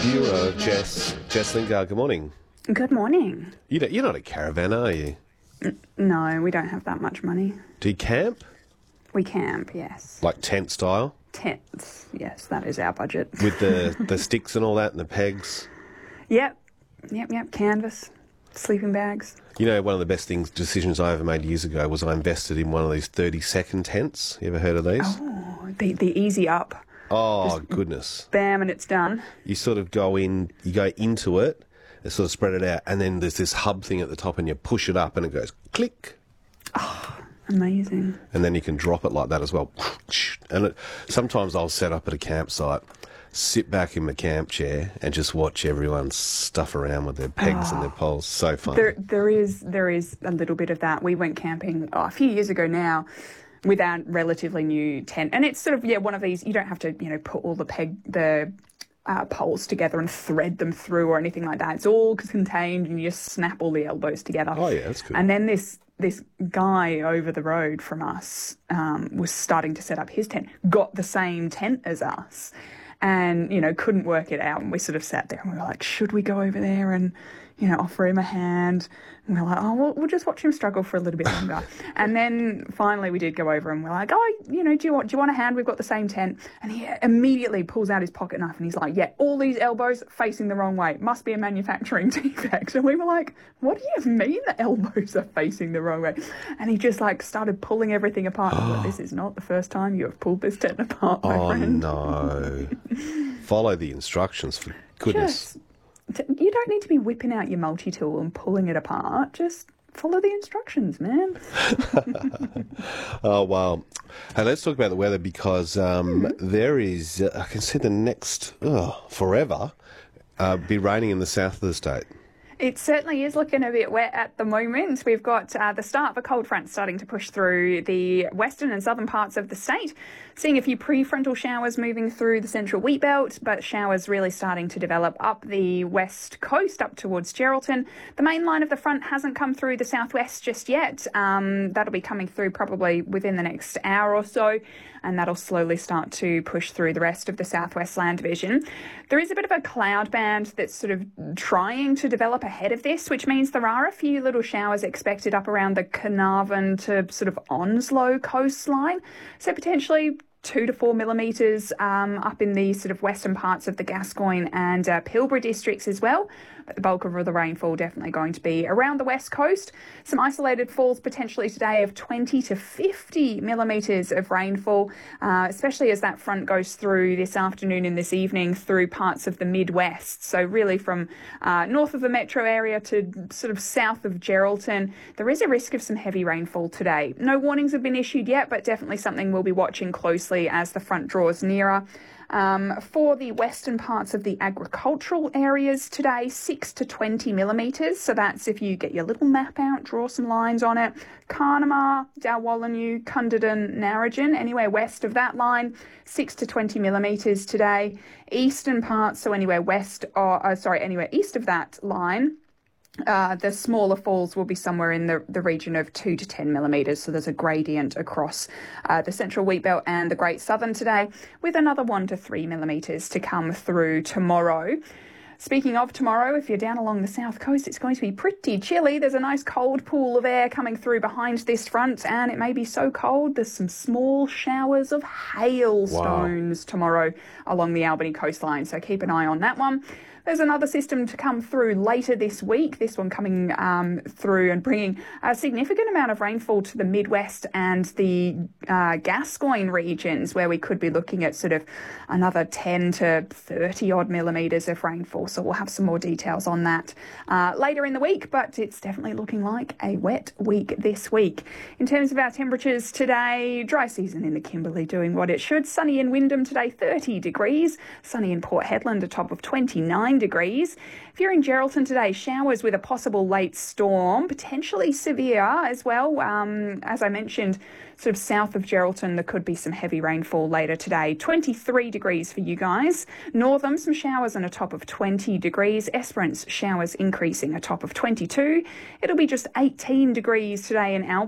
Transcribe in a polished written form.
Jess Lingard, good morning. Good morning. You're not a caravan, are you? No, we don't have that much money. Do you camp? We camp, yes. Like tent style? Tents, yes, that is our budget. With the sticks and all that and the pegs? Yep. Canvas, sleeping bags. You know, one of the best decisions I ever made years ago was I invested in one of these 30-second tents. You ever heard of these? Oh, the easy up. Oh, goodness. Bam, and it's done. You sort of go into it, and sort of spread it out, and then there's this hub thing at the top, and you push it up, and it goes click. Oh, amazing. And then you can drop it like that as well. And sometimes I'll set up at a campsite, sit back in my camp chair, and just watch everyone stuff around with their pegs and their poles. So fun. There is a little bit of that. We went camping a few years ago now with our relatively new tent, and it's sort of one of these. You don't have to put all the poles together and thread them through or anything like that. It's all contained, and you just snap all the elbows together. Oh yeah, that's cool. And then this guy over the road from us was starting to set up his tent, got the same tent as us, and couldn't work it out. And we sort of sat there and we were like, should we go over there and offer him a hand? And we're like, oh, we'll just watch him struggle for a little bit longer. And then finally we did go over and we're like, oh, do you want a hand? We've got the same tent. And he immediately pulls out his pocket knife and he's like, yeah, all these elbows facing the wrong way. Must be a manufacturing defect. And we were like, what do you mean the elbows are facing the wrong way? And he just started pulling everything apart. I was like, this is not the first time you have pulled this tent apart, my friend. Oh, no. Follow the instructions, for goodness. You don't need to be whipping out your multi-tool and pulling it apart. Just follow the instructions, man. Oh, wow. Hey, let's talk about the weather because there is, I can see the next, forever, be raining in the south of the state. It certainly is looking a bit wet at the moment. We've got the start of a cold front starting to push through the western and southern parts of the state. Seeing a few prefrontal showers moving through the central wheat belt, but showers really starting to develop up the west coast up towards Geraldton. The main line of the front hasn't come through the southwest just yet. That'll be coming through probably within the next hour or so, and that'll slowly start to push through the rest of the southwest land division. There is a bit of a cloud band that's sort of trying to develop ahead of this, which means there are a few little showers expected up around the Carnarvon to sort of Onslow coastline. So potentially 2 to 4 millimetres up in the sort of western parts of the Gascoyne and Pilbara districts as well. But the bulk of the rainfall definitely going to be around the west coast. Some isolated falls potentially today of 20 to 50 millimetres of rainfall, especially as that front goes through this afternoon and this evening through parts of the Midwest. So really from north of the metro area to sort of south of Geraldton, there is a risk of some heavy rainfall today. No warnings have been issued yet, but definitely something we'll be watching closely as the front draws nearer. For the western parts of the agricultural areas today, 6 to 20 millimetres. So that's if you get your little map out, draw some lines on it. Carnamah, Dalwallinu, Cunderdin, Narrogin, anywhere west of that line, 6 to 20 millimetres today. Eastern parts, so anywhere east of that line, the smaller falls will be somewhere in the region of 2 to 10 millimetres. So there's a gradient across the central wheat belt and the Great Southern today, with another 1 to 3 millimetres to come through tomorrow. Speaking of tomorrow, if you're down along the south coast, it's going to be pretty chilly. There's a nice cold pool of air coming through behind this front, and it may be so cold there's some small showers of hailstones tomorrow along the Albany coastline. So keep an eye on that one. There's another system to come through later this week, this one coming through and bringing a significant amount of rainfall to the Midwest and the Gascoyne regions, where we could be looking at sort of another 10 to 30 odd millimetres of rainfall. So we'll have some more details on that later in the week, but it's definitely looking like a wet week this week. In terms of our temperatures today, dry season in the Kimberley doing what it should. Sunny in Wyndham today, 30 degrees. Sunny in Port Hedland, a top of 29 degrees. If you're in Geraldton today, showers with a possible late storm, potentially severe as well. As I mentioned, sort of south of Geraldton, there could be some heavy rainfall later today. 23 degrees for you guys. Northam, some showers and a top of 20 degrees. Esperance, showers increasing, a top of 22. It'll be just 18 degrees today in Albany.